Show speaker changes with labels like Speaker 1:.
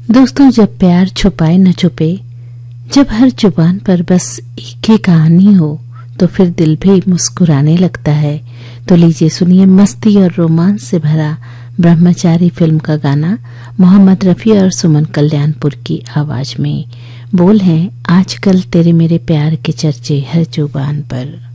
Speaker 1: दोस्तों, जब प्यार छुपाए न छुपे, जब हर जुबान पर बस एक ही कहानी हो, तो फिर दिल भी मुस्कुराने लगता है। तो लीजिए सुनिए मस्ती और रोमांस से भरा ब्रह्मचारी फिल्म का गाना मोहम्मद रफी और सुमन कल्याणपुर की आवाज में। बोल हैं आजकल तेरे मेरे प्यार के चर्चे हर जुबान पर।